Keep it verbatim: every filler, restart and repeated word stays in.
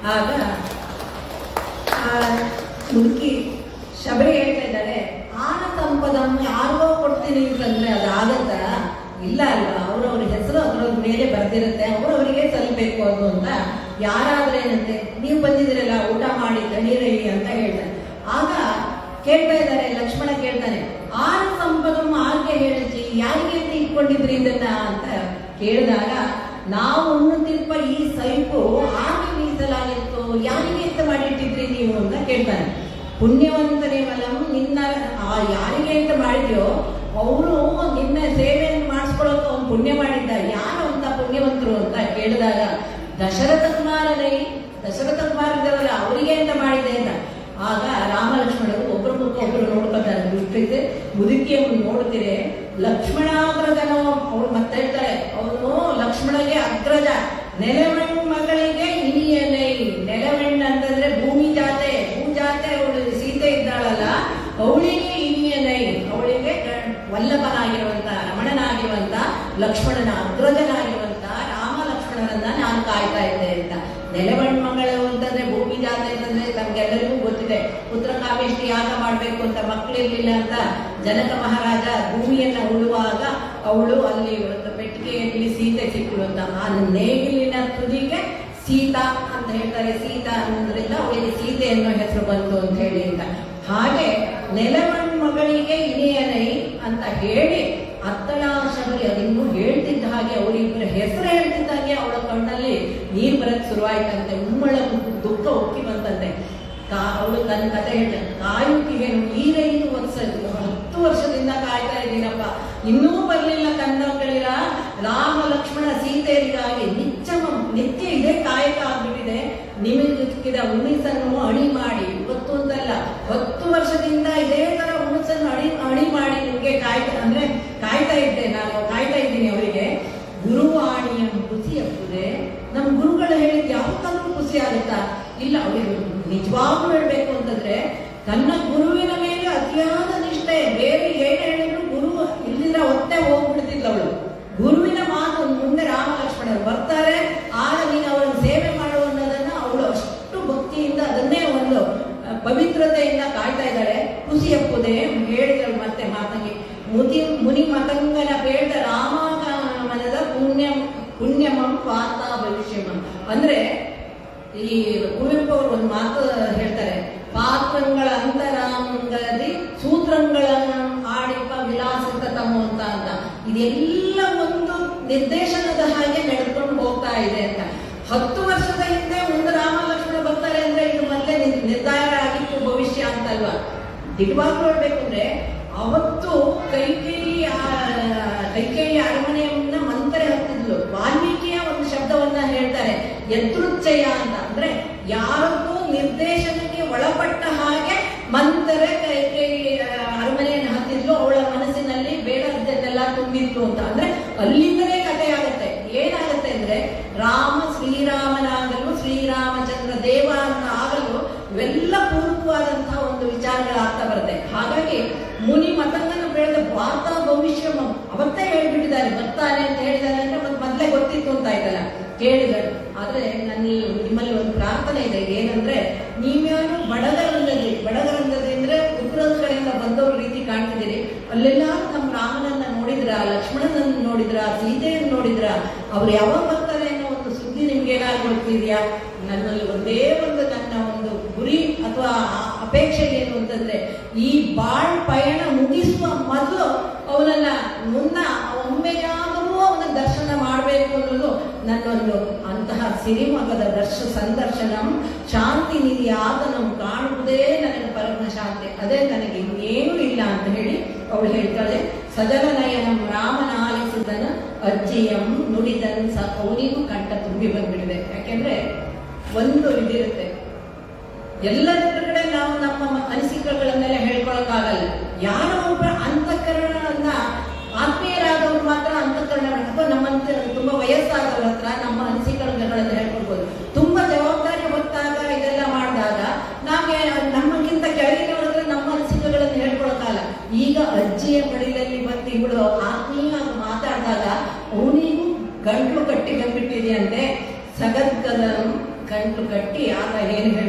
ಆಗ ಮುದುಕಿ ಶಬರಿ ಹೇಳ್ತಾ ಇದ್ದಾಳೆ, ಆನ ಸಂಪದನ್ನು ಯಾರಿಗೋ ಕೊಡ್ತೀನಿ ಅಂತಂದ್ರೆ ಅದಾಗತ್ತ? ಇಲ್ಲ ಅಲ್ವಾ, ಅವ್ರವ್ರ ಹೆಸರು ಅದ್ರವ್ರ ಮೇಲೆ ಬರ್ದಿರುತ್ತೆ, ಅವ್ರವರಿಗೆ ಸಲ್ಲಬೇಕು ಅದು ಅಂತ. ಯಾರಾದ್ರೇನಂತೆ, ನೀವು ಬಂದಿದ್ದೀರಲ್ಲ ಊಟ ಮಾಡಿ ತಣ್ಣೀರೈ ಅಂತ ಹೇಳ್ತಾನೆ. ಆಗ ಕೇಳ್ತಾ ಇದ್ದಾರೆ, ಲಕ್ಷ್ಮಣ ಕೇಳ್ತಾನೆ, ಆನ ಸಂಪದನ್ನು ಆರ್ಗೆ ಹೇಳಿಸಿ ಯಾರಿಗೆ ಅಂತ ಇಟ್ಕೊಂಡಿದ್ರಿ ಇದನ್ನ ಅಂತ ಕೇಳಿದಾಗ, ನಾವು ಉಣ್ಣುತ್ತಿರುವ ಈ ಸೈಪು ಆರ್ಗೆ ಮೀಸಲಾಗಿತ್ತು, ಯಾರಿಗೆ ಅಂತ ಮಾಡಿಟ್ಟಿದ್ರಿ ನೀವು ಅಂತ ಕೇಳ್ತಾನೆ. ಪುಣ್ಯವಂತನೇ ವಲಂ, ನಿನ್ನ ಯಾರಿಗೆ ಅಂತ ಮಾಡಿದ್ಯೋ ಅವರು ನಿನ್ನ ಸೇವೆಯನ್ನು ಮಾಡಿಸ್ಕೊಳ್ಳೋಕೆ ಅವ್ನು ಪುಣ್ಯ ಮಾಡಿದ್ದ, ಯಾರು ಅಂತ ಪುಣ್ಯವಂತರು ಅಂತ ಕೇಳಿದಾಗ, ದಶರಥ ಕುಮಾರನೇ, ದಶರಥ ಕುಮಾರ ಇದ್ದಾರಲ್ಲ ಅವರಿಗೆ ಅಂತ ಮಾಡಿದೆ ಅಂತ. ಆಗ ರಾಮ ಲಕ್ಷ್ಮಣರು ಒಬ್ಬರು ಮುಖ ಒಬ್ಬರು ನೋಡ್ಕೊತಾರೆ. ದುಷ್ಟಿದೆ ಮುದುಕಿಯನ್ನು ನೋಡ್ತೀರಿ, ಲಕ್ಷ್ಮಣಾಗ್ರಜನೋ ಅವಳು ಮತ್ತೆ ಹೇಳ್ತಾರೆ, ಅವನು ಲಕ್ಷ್ಮಣಗೆ ಅಗ್ರಜ, ನೆಲವಣ್ಣ ಮಗಳಿಗೆ ಇನಿಯನೈ. ನೆಲವಣ್ಣ ಅಂತಂದ್ರೆ ಭೂಮಿ ಜಾತೆ, ಭೂ ಜಾತೆ ಅವಳು ಸೀತೆ ಇದ್ದಾಳಲ್ಲ ಅವಳಿಗೆ ಇನಿಯನೈ, ಅವಳಿಗೆ ವಲ್ಲಭನಾಗಿರುವಂತ ರಮಣನಾಗಿರುವಂತ ಲಕ್ಷ್ಮಣನ ಅಗ್ರಜನಾಗಿರುವಂತ ರಾಮ ಲಕ್ಷ್ಮಣರನ್ನ ನಾನು ಕಾಯ್ತಾ ಇದ್ದೆ ಅಂತ. ನೆಲವಣ್ಣ ಮಗಳು ಅಂತಂದ್ರೆ ಭೂಮಿ ಜಾತೆ ಅಂತಂದ್ರೆ ನಮ್ಗೆಲ್ಲರಿಗೂ ಗೊತ್ತಿದೆ, ಪುತ್ರ ಕಾಮೇಷ್ಟಿ ಯಾಗ ಮಾಡ್ಬೇಕು ಅಂತ ಮಕ್ಕಳಿರ್ಲಿಲ್ಲ ಅಂತ ಜನಕ ಮಹಾರಾಜ ಭೂಮಿಯನ್ನ ಉಳುವಾಗ ಅವಳು ಅಲ್ಲಿ ಒಂದು ಪೆಟ್ಟಿಗೆಯಲ್ಲಿ ಸೀತೆ ಸಿಕ್ಕಳು ಅಂತ. ಆ ನೇಗಿಲಿನ ತುದಿಗೆ ಸೀತಾ ಅಂತ ಹೇಳ್ತಾರೆ, ಸೀತಾ ಅನ್ನೋದ್ರಿಂದ ಅವಳಿಗೆ ಸೀತೆ ಅನ್ನೋ ಹೆಸರು ಬಂತು ಅಂತ ಹೇಳಿ ಅಂತ. ಹಾಗೆ ನೆಲವಣ್ಣ ಮಗಳಿಗೆ ಇನಿಯನೈ ಅಂತ ಹೇಳಿ ಅತ್ತಳ ಶಬರಿ ಅದಿನ್ನೂ ಹೇಳ್ತಿದ್ದ ಹಾಗೆ, ಅವರಿಬ್ಬರ ಹೆಸರು ಹೇಳ್ತಿದ್ದ ಹಾಗೆ ಅವಳ ಕಣ್ಣಲ್ಲಿ ನೀರು ಬರಕ್ ಶುರುವಾಯ್ತಂತೆ. ಉಮ್ಮಳ ದುಃಖ ಉಕ್ಕಿ ಬಂತಂತೆ. ಅವಳು ತನ್ನ ಕತೆ ಹೇಳ್ತಾನೆ, ಕಾಯುತ್ತಿಗೆ ಈರೈದು ವರ್ಷ, ಹತ್ತು ವರ್ಷದಿಂದ ಕಾಯ್ತಾ ಇದ್ದೀನಪ್ಪ, ಇನ್ನೂ ಬರ್ಲಿಲ್ಲ ಕಂದಗಳಿರ ರಾಮ ಲಕ್ಷ್ಮಣ ಸೀತೆಯರಿಗಾಗಿ ನಿಚ್ಚಮ ನಿತ್ಯ ಇದೇ ಕಾಯಕ ಆಗ್ಬಿಟ್ಟಿದೆ. ನಿಮಗೆ ಸಿಕ್ಕಿದ ಉಣಿಸನ್ನು ಅಣಿ ಮಾಡಿ, ಇವತ್ತು ಅಂತಲ್ಲ ಹತ್ತು ವರ್ಷದಿಂದ ಇದೇ ತರ ಉಣಿಸನ್ನು ಅಣಿ ಅಣಿ ಮಾಡಿ ನಿಮ್ಗೆ ಕಾಯ್ತಾ ಅಂದ್ರೆ ಕಾಯ್ತಾ ಇದ್ದೆ, ನಾನು ಕಾಯ್ತಾ ಇದ್ದೀನಿ ಅವರಿಗೆ. ಗುರುವಾಣಿಯ ಖುಷಿ ಆಗ್ತದೆ, ನಮ್ ಗುರುಗಳು ಹೇಳಿದ್ ಯಾವತ್ತಾದ್ರೂ ಖುಷಿ ಆಗುತ್ತಾ? ಇಲ್ಲ. ಅವರಿಗೆ ನಿಜವಾಗ್ಲೂ ಹೇಳ್ಬೇಕು ಅಂತಂದ್ರೆ ತನ್ನ ಗುರುವಿನ ಮೇಲೆ ಅತಿಯಾದ ನಿಷ್ಠೆ, ಬೇರೆ ಏನ್ ಹೇಳಿದ್ರು ಗುರು ಇಲ್ಲಿಂದ ಒತ್ತೆ ಹೋಗ್ಬಿಡ್ತಿದ್ಲು ಅವಳು. ಗುರುವಿನ ಮಾತು ಮುಂದೆ ರಾಮ ಲಕ್ಷ್ಮಣರು ಬರ್ತಾರೆ, ಆಗ ನೀನು ಅವರನ್ನು ಸೇವೆ ಮಾಡುವ ಅನ್ನೋದನ್ನ ಅವಳು ಅಷ್ಟು ಭಕ್ತಿಯಿಂದ ಅದನ್ನೇ ಒಂದು ಪವಿತ್ರತೆಯಿಂದ ಕಾಯ್ತಾ ಇದ್ದಾಳೆ. ಖುಷಿ ಅಪ್ಪುದೇ ಹೇಳಿದಳು ಮತ್ತೆ ಮಾತಂಗಿ, ಮುದಿ ಮುನಿ ಮತಂಗನ ಬೇಡ ರಾಮಗಮನದ ಪುಣ್ಯ ಪುಣ್ಯಮಂ ಪಾತ ಭವಿಷ್ಯಮಂ. ಅಂದ್ರೆ ಈ ಕುವೆಂಪು ಅವರು ಒಂದು ಮಾತು ಹೇಳ್ತಾರೆ, ಪಾತ್ರಗಳ ಅಂತರಾಂಗದಿ ಸೂತ್ರಗಳನ್ನು ಆಡಿಪ ವಿಲಾಸಿತ ತಮ್ಮ ಅಂತ ಅಂತ. ಇದೆಲ್ಲ ಒಂದು ನಿರ್ದೇಶನದ ಹಾಗೆ ನಡೆದುಕೊಂಡು ಹೋಗ್ತಾ ಇದೆ ಅಂತ. ಹತ್ತು ವರ್ಷದ ಹಿಂದೆ ಮುಂದೆ ರಾಮ ಲಕ್ಷ್ಮಣ ಬರ್ತಾರೆ ಅಂದ್ರೆ ಇದು ಮೊದಲೇ ನಿರ್ಧಾರ ಆಗಿತ್ತು ಭವಿಷ್ಯ ಅಂತಲ್ವಾ. ದಿಗ್ಭಾಗ ಹೇಳ್ಬೇಕು ಅಂದ್ರೆ ಅವತ್ತು ಕೈಕೇಯಿ ಕೈಕೇಯಿ ಅರಮನೆಯನ್ನ ಮಂತ್ರೆ ಹತ್ತಿದ್ಲು. ವಾಲ್ಮೀಕಿಯ ಒಂದು ಶಬ್ದವನ್ನ ಹೇಳ್ತಾರೆ, ಯದೃಚ್ಛಯ ಅಂತ. ಅಂದ್ರೆ ಯಾರಕ್ಕೂ ನಿರ್ದೇಶನಕ್ಕೆ ಒಳಪಟ್ಟ ಹಾಗೆ ಮಂತ್ರೆ ಕೈಕೇಯಿ ಅರಮನೆಯನ್ನು ಹತ್ತಿದ್ಲು. ಅವಳ ಮನಸ್ಸಿನಲ್ಲಿ ಬೇಡದ್ದನ್ನೆಲ್ಲ ತುಂಬಿದ್ಲು ಅಂತ. ಅಂದ್ರೆ ಅಲ್ಲಿಂದಲೇ ಕಥೆ ಆಗುತ್ತೆ. ಏನಾಗುತ್ತೆ ಅಂದ್ರೆ ರಾಮ ಶ್ರೀರಾಮನಾಗಲು, ಶ್ರೀರಾಮಚಂದ್ರ ದೇವ ಅಂತ ಆಗಲು ಇವೆಲ್ಲ ಪೂರ್ವವಾದಂತಹ ಒಂದು ವಿಚಾರಗಳಾಗ್ತಾ ಬರುತ್ತೆ. ಹಾಗಾಗಿ ಮುನಿ ಮತಂಗನ ಬೆಳೆದ ವಾರ್ತ ಭವಿಷ್ಯ ಅವತ್ತೇ ಹೇಳ್ಬಿಟ್ಟಿದ್ದಾರೆ, ಬರ್ತಾನೆ ಅಂತ ಹೇಳಿದಾರೆ ಅಂದ್ರೆ ಮತ್ತೆ ಮೊದಲೇ ಗೊತ್ತಿತ್ತು ಅಂತ ಆಯ್ತಲ್ಲ, ಕೇಳಿದಳು. ಆದ್ರೆ ನನ್ನ ನಿಮ್ಮಲ್ಲಿ ಒಂದು ಪ್ರಾರ್ಥನೆ ಇದೆ, ಏನಂದ್ರೆ ನೀವ್ಯಾರು ಬಡಗರಂದದಿ, ಬಡಗರಂದದಿ ಅಂದ್ರೆ ಉತ್ತರದ ಕಡೆಯಿಂದ ಬಂದವ್ರ ರೀತಿ ಕಾಣ್ತಿದ್ದೀರಿ, ಅಲ್ಲೆಲ್ಲ ನಮ್ಮ ರಾಮನನ್ನ ನೋಡಿದ್ರ, ಲಕ್ಷ್ಮಣನನ್ನ ನೋಡಿದ್ರ, ಸೀತೆಯನ್ನು ನೋಡಿದ್ರ, ಅವ್ರು ಯಾವಾಗ ಬರ್ತಾರೆ ಅನ್ನೋ ಒಂದು ಸುದ್ದಿ ನಿಮ್ಗೆ ಏನಾದ್ರು ಗೊತ್ತಿದ್ಯಾ? ನನ್ನಲ್ಲಿ ಒಂದೇ ಒಂದು ನನ್ನ ಒಂದು ಗುರಿ ಅಥವಾ ಅಪೇಕ್ಷೆ ಏನು ಅಂತಂದ್ರೆ, ಈ ಬಾಳ್ ಪಯಣ ಮುಗಿಸುವ ಮೊದಲು ಅವನನ್ನ ಮುನ್ನ ಒಮ್ಮೆಯಾದರೂ ಅವನ ದರ್ಶನ ಮಾಡಬೇಕು ಅನ್ನೋದು ನನ್ನೊಂದು. ಅಂತಹ ಸಿರಿಮಗದ ದರ್ಶ ಸಂದರ್ಶನಂ ಶಾಂತಿ ನಿಧಿ ಆತನಂ ಕಾಣುವುದೇ ನನಗೆ ಪರಮ ಶಾಂತಿ, ಅದೇ ನನಗೆ ಇನ್ನೇನು ಇಲ್ಲ ಅಂತ ಹೇಳಿ ಅವಳು ಹೇಳ್ತಾಳೆ. ಸಜಲ ನಯನಂ ರಾಮನ ಆಲಿಸಿದನ ಅಜ್ಜಿಯಂ ನುಡಿದನ್ ಸ ಅವನಿಗೂ ಕಂಠ ತುಂಬಿ ಬಂದ್ಬಿಡಿದೆ. ಯಾಕೆಂದ್ರೆ ಒಂದು ಇದಿರುತ್ತೆ, ಎಲ್ಲರ ಕಡೆ ನಾವು ನಮ್ಮ ಅನಿಸಿಕೆಗಳನ್ನೆಲ್ಲ ಹೇಳ್ಕೊಳಕ್ಕಾಗಲ್ಲ. ಯಾರೋ ಒಬ್ಬ ಅಂತಃಕರಣವನ್ನ ಆತ್ಮೀಯರಾದವ್ರು ಮಾತ್ರ ಅಂತಃಕರಣ ಅಥವಾ ನಮ್ಮಂತ ತುಂಬಾ ವಯಸ್ಸಾದವ್ರ ಹತ್ರ ನಮ್ಮ ಅನಿಸಿಕೆಗಳನ್ನ ಹೇಳ್ಕೊಳ್ಬೋದು. ತುಂಬಾ ಜವಾಬ್ದಾರಿ ಹೊತ್ತಾಗ ಇದೆಲ್ಲ ಮಾಡಿದಾಗ ನಾವೇ ನಮಗಿಂತ ಕೆಳಗಿನವ್ರ ಹತ್ರ ನಮ್ಮ ಅನಿಸಿಕೆಗಳನ್ನು ಹೇಳ್ಕೊಳಕ್ಕಾಗಲ್ಲ. ಈಗ ಅಜ್ಜಿಯ ಮಡಿಲಲ್ಲಿ ಬಂದು ಇವಳು ಆತ್ಮೀಯವಾಗಿ ಮಾತಾಡಿದಾಗ ಅವನಿಗೂ ಗಂಟಲು ಕಟ್ಟಿ ಬಂದ್ಬಿಟ್ಟಿದೆಯಂತೆ. ಸಗದ್ಗದಂ ಗಂಟು ಕಟ್ಟಿ ಆಗ ಏನು